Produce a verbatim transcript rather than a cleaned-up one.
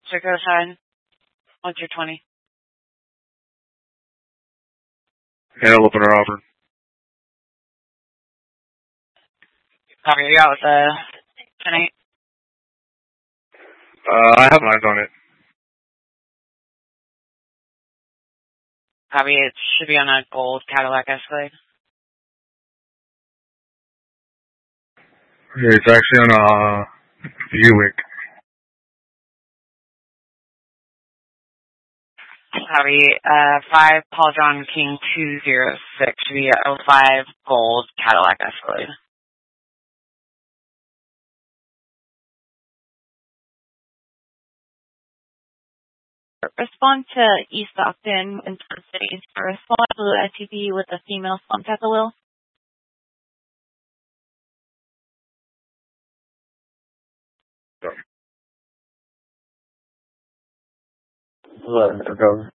So go ahead. What's your twenty? Antelope and Auburn. Copy. You out with the ten eight? Uh, I have lines on it. Copy. It should be on a gold Cadillac Escalade. It's actually on a Buick. Copy. Uh, five Paul John King two zero six should be a oh five gold Cadillac Escalade. Respond to East Stockton in Twin Cities. Respond to the S U V with a female slumped at the wheel. Let it go.